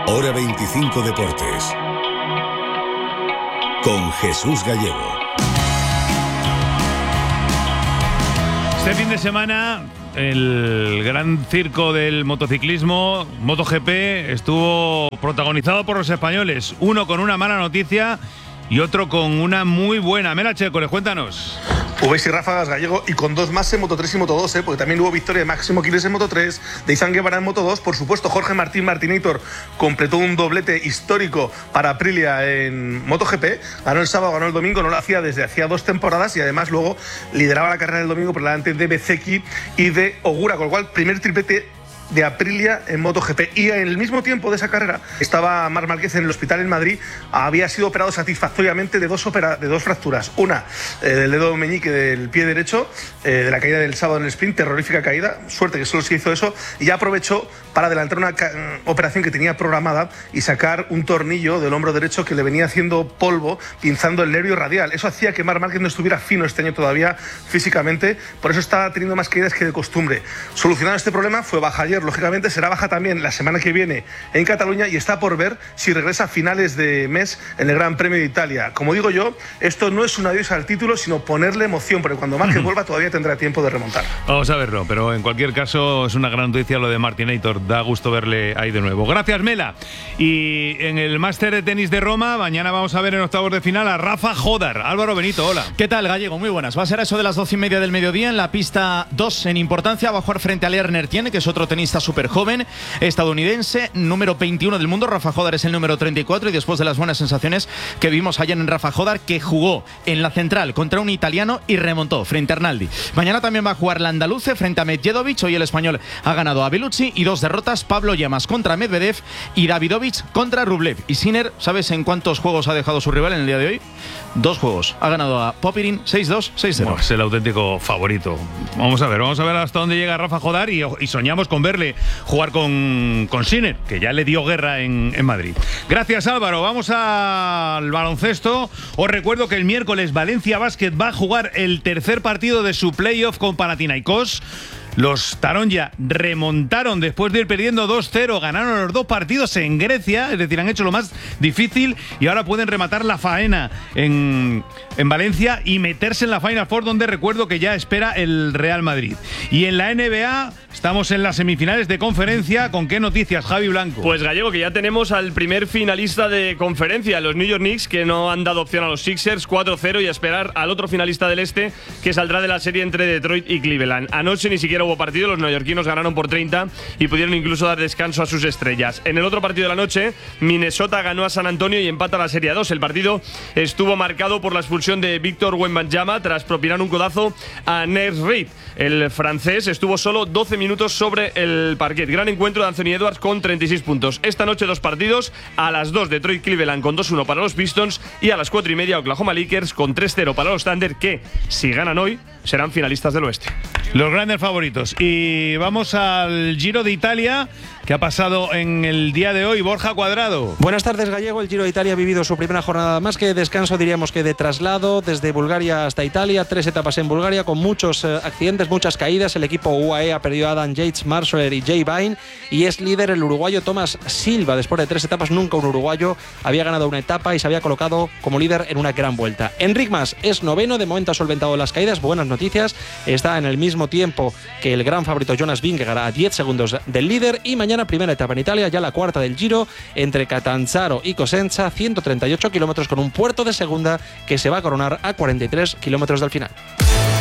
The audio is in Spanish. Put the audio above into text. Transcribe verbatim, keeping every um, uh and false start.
Hora veinticinco Deportes. Con Jesús Gallego. Este fin de semana, el gran circo del motociclismo, MotoGP, estuvo protagonizado por los españoles. Uno con una mala noticia y otro con una muy buena. Mela Checo, cuéntanos. Hubéis y ráfagas, Gallego, y con dos más en Moto tres y Moto dos, ¿eh? Porque también hubo victoria de Máximo Quiles en Moto tres, de Izan Guevara en Moto dos. Por supuesto, Jorge Martín Martinator completó un doblete histórico para Aprilia en MotoGP. Ganó el sábado, ganó el domingo, no lo hacía desde hacía dos temporadas y además luego lideraba la carrera del domingo por delante de Bezzecchi y de Ogura, con lo cual primer triplete de Aprilia en MotoGP. Y en el mismo tiempo de esa carrera estaba Marc Márquez en el hospital en Madrid. Había sido operado satisfactoriamente de dos, opera, de dos fracturas. Una eh, del dedo meñique del pie derecho, eh, de la caída del sábado en el sprint, terrorífica caída, suerte que solo se hizo eso, y ya aprovechó para adelantar una ca- operación que tenía programada y sacar un tornillo del hombro derecho que le venía haciendo polvo, pinzando el nervio radial. Eso hacía que Marc Márquez no estuviera fino este año todavía físicamente, por eso estaba teniendo más caídas que de costumbre. Solucionado este problema, fue baja ayer, lógicamente será baja también la semana que viene en Cataluña y está por ver si regresa a finales de mes en el Gran Premio de Italia. Como digo yo, esto no es un adiós al título, sino ponerle emoción, porque cuando Márquez uh-huh. vuelva todavía tendrá tiempo de remontar. Vamos a verlo, pero en cualquier caso es una gran noticia lo de Martinator, da gusto verle ahí de nuevo. Gracias, Mela. Y en el Máster de Tenis de Roma, mañana vamos a ver en octavos de final a Rafa Jodar. Álvaro Benito, hola. ¿Qué tal, Gallego? Muy buenas. Va a ser a eso de las doce y media del mediodía en la pista dos en importancia. Va a jugar frente a Lerner Tiene, que es otro tenista súper joven, estadounidense, número veintiuno del mundo. Rafa Jodar es el número treinta y cuatro y después de las buenas sensaciones que vimos ayer en Rafa Jodar, que jugó en la central contra un italiano y remontó frente a Arnaldi. Mañana también va a jugar la andaluce frente a Medjedovic. Hoy el español ha ganado a Bellucci y dos derrotas, Pablo Llamas contra Medvedev y Davidovich contra Rublev. Y Sinner, ¿sabes en cuántos juegos ha dejado su rival en el día de hoy? Dos juegos. Ha ganado a Popyrin seis dos, seis cero. Bueno, es el auténtico favorito. Vamos a ver, vamos a ver hasta dónde llega Rafa Jodar y, y soñamos con verle jugar con, con Sinner, que ya le dio guerra en, en Madrid. Gracias, Álvaro. Vamos al baloncesto. Os recuerdo que el miércoles Valencia Basket va a jugar el tercer partido de su playoff con Panathinaikos. Los Taronja remontaron después de ir perdiendo dos cero, ganaron los dos partidos en Grecia, es decir, han hecho lo más difícil y ahora pueden rematar la faena en, en Valencia y meterse en la Final Four, donde recuerdo que ya espera el Real Madrid. Y en la N B A estamos en las semifinales de conferencia. ¿Con qué noticias, Javi Blanco? Pues, Gallego, que ya tenemos al primer finalista de conferencia, los New York Knicks, que no han dado opción a los Sixers, cuatro cero, y a esperar al otro finalista del este, que saldrá de la serie entre Detroit y Cleveland. Anoche ni siquiera hubo partido, los neoyorquinos ganaron por treinta y pudieron incluso dar descanso a sus estrellas. En el otro partido de la noche, Minnesota ganó a San Antonio y empata la serie a dos. El partido estuvo marcado por la expulsión de Víctor Wembanyama tras propinar un codazo a Ners Reid. El francés estuvo solo doce minutos sobre el parquet. Gran encuentro de Anthony Edwards con treinta y seis puntos. Esta noche dos partidos, a las dos Detroit Cleveland con dos uno para los Pistons y a las cuatro y media Oklahoma Lakers con tres cero para los Thunder, que si ganan hoy serán finalistas del oeste. Los grandes favoritos. Y vamos al Giro de Italia, que ha pasado en el día de hoy. Borja Cuadrado. Buenas tardes, Gallego. El Giro de Italia ha vivido su primera jornada más que de descanso, diríamos que de traslado desde Bulgaria hasta Italia. Tres etapas en Bulgaria con muchos eh, accidentes, muchas caídas. El equipo U A E ha perdido a Adam Yates, Marsoler y Jay Vine y es líder el uruguayo Tomás Silva. Después de tres etapas, nunca un uruguayo había ganado una etapa y se había colocado como líder en una gran vuelta. Enric Mas es noveno, de momento ha solventado las caídas. Buenas noticias, está en el mismo tiempo que el gran favorito Jonas Vingegaard a diez segundos del líder. Y mañana primera etapa en Italia, ya la cuarta del Giro, entre Catanzaro y Cosenza, ciento treinta y ocho kilómetros con un puerto de segunda que se va a coronar a cuarenta y tres kilómetros del final.